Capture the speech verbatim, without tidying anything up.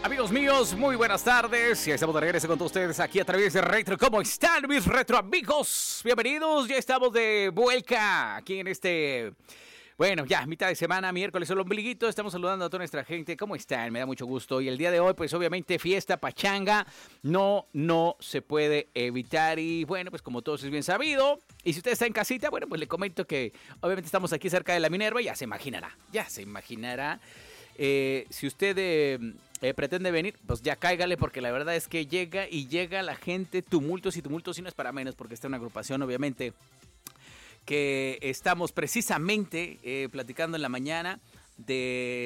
Amigos míos, muy buenas tardes. Ya estamos de regreso con todos ustedes aquí a través de Retro. ¿Cómo están mis retro amigos? Bienvenidos, ya estamos de vuelta aquí en este... Bueno, ya, mitad de semana, miércoles, el ombliguito. Estamos saludando a toda nuestra gente. ¿Cómo están? Me da mucho gusto. Y el día de hoy, pues obviamente fiesta, pachanga. No, no se puede evitar. Y bueno, pues como todos es bien sabido. Y si usted está en casita, bueno, pues le comento que obviamente estamos aquí cerca de la Minerva. Ya se imaginará, ya se imaginará. Eh, si usted eh, eh, pretende venir, pues ya cáigale, porque la verdad es que llega y llega la gente, tumultos y tumultos, y no es para menos, porque está una agrupación, obviamente, que estamos precisamente eh, platicando en la mañana de